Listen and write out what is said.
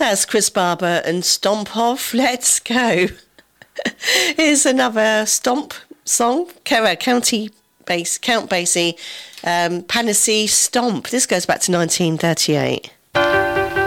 That's Chris Barber and Stomp Off. Let's go. Here's another Stomp song. Count Basie, Panacea Stomp. This goes back to 1938.